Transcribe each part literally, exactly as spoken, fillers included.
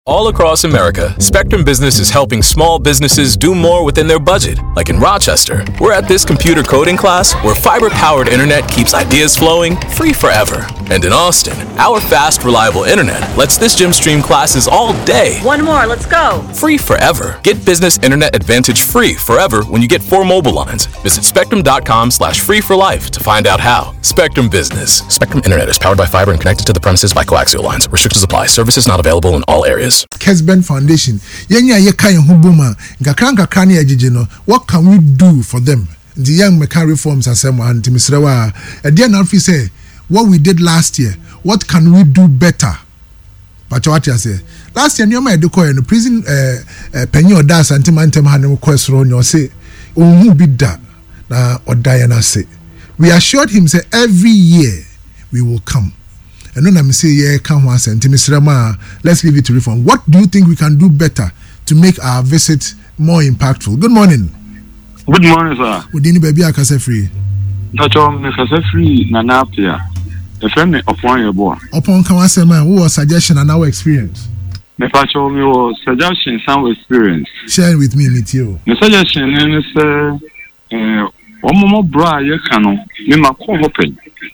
All across America, Spectrum Business is helping small businesses do more within their budget. Like in Rochester, we're at this computer coding class where fiber-powered internet keeps ideas flowing free forever. And in Austin, our fast, reliable internet lets this gym stream classes all day. One more, let's go. Free forever. Get Business Internet Advantage free forever when you get four mobile lines. Visit spectrum.com slash free for life to find out how. Spectrum Business. Spectrum Internet is powered by fiber and connected to the premises by coaxial lines. Restrictions apply. Services not available in all areas. Kesben Foundation. Yenya ye kan ho boma. Ngakran ngakran na yagege no. What can we do for them? The young mecha reforms asem anti misrewa. E dey na fi say what we did last year. What can we do better? But what you say? Last year nyoma edeko in the prison eh uh, uh, penny oda santimantem hanem kwesro nyo say ohun bi da na oda na say. We assured him say every year we will come. And then I'm say yeah, come once and let's leave it to reform. What do you think we can do better to make our visit more impactful? Good morning. Good morning, sir. Would any baby a kase free? Doctor, me kase free na na apia. The friend upon your boy. Upon come say man, who was suggestion and our experience? Me pacho me was suggestion some experience. Share with me, with you. The suggestion is uh, uh, one more bra ye kano. Me ma ko open.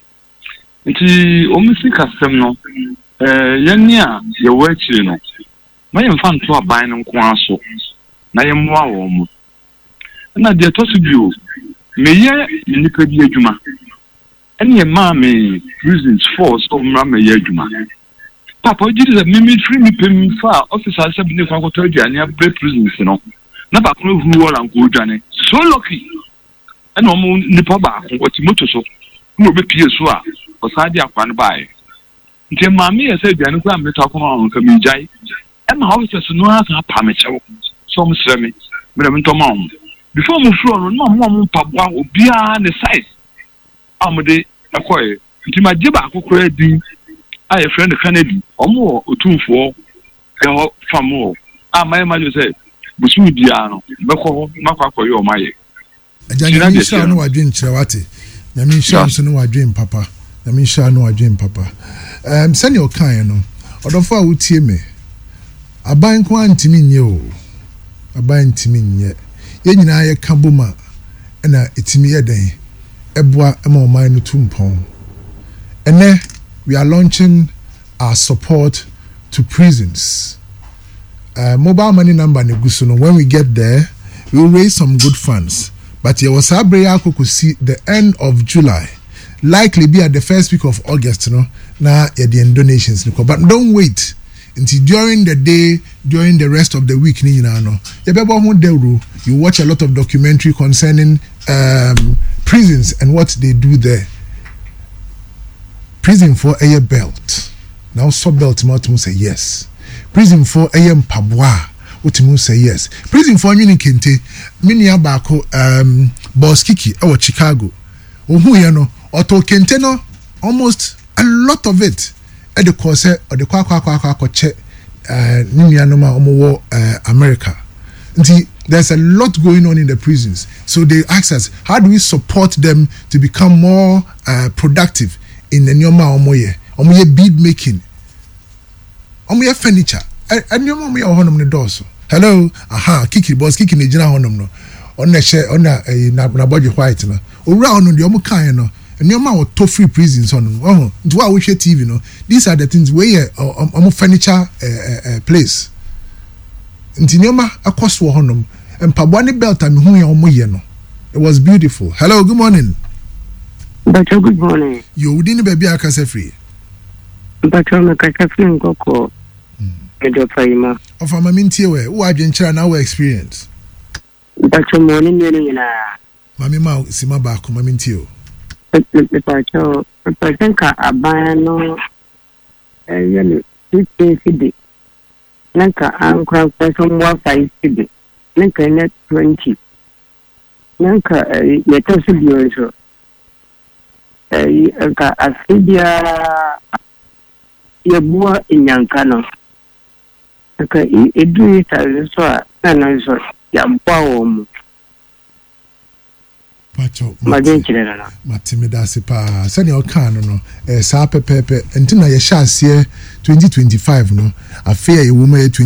Nti omisi kasem no eh yeni a ye wachi no ma ye mfa nto aban no nko aso na ye moa wo mu na de to so bio me ye nipa bi adwuma ene ye ma me reasons for so mra me ye adwuma papa ojiri ze mimi free me pem fa officer se bi ne kwa ko aduane a break prisons no na ba ko hu wo lan ko aduane so lucky ene omo nipa ba ko timoto so mo be pie so a osadi akwan bae nti maami ese aduane ko ameta ko no nka mi jai e ma officer so no asa pa me chewo so mo sere me me me ntoma om before mo fro no no mo mo pabwa obia ne size amde akoye nti ma giba akokora din aye friend Kennedy omo otumfo e ho famo a mai ma jo say busu dia no be ko makwa koye o maye ajanya ni sha no wadwen kirewate na mi sha so no wadwen papa na mi sha no wadwen papa um send your kind no odofo a wutie me aban ko antimi nye o aban ntimi nye ye nyina ye kaboma na etimi ye den eboa ema o man no tumpon ene we are launching our support to prisons. Uh, mobile money number negusuno. When we get there, we will raise some good funds. But here was Abreya could see the end of July, likely be at the first week of August. You know, now yeah, the donations. But don't wait until during the day, during the rest of the week. You know, you watch a lot of documentary concerning um, prisons and what they do there. Prison for a belt. Now sub belt Martin say yes. Prison for a pabwa. Utimu say yes. Prison for mini kente. Mini abako um boss kiki or Chicago. Ohu yano auto kente no almost a lot of it. At the course or the kwa kwa kwa kwa kwa che uh nimi anoma omo uh America. Nti there's a lot going on in the prisons. So they ask us, how do we support them to become more uh, productive in the nyoma omoye omoye bead making omoye furniture and nyoma omoye honom ne doso. Hello, aha, kiki boss kiki ne gina honom no on na share on na na body white no owura hono de omo kan no nyoma o to free prisons honom oh nti wa wo hwe T V no, these are the things where omo furniture uh, uh, place nti nyoma akoso honom empabwa ne belt am hu ya omoye no. It was beautiful. Hello, good morning. But good morning. You didn't baby a kase free. But I'm a kase free nkoko. Edo paima. Of a mamintie we, who adventure na our experience. But morning ni na. Mami ma sima ba ko mamintie o. But but nka aban no eh yele fifty cedi. Nka ankra person one five cedi. Nka net twenty. Nka yetosi bio so. Eh ka asidia ya bua inyankano ka edu ita so na so ya bua omu pacho magenchira na matimida sipa sani okano no eh sa pepepe entina ye hya ase twenty twenty-five no afia ye wo ma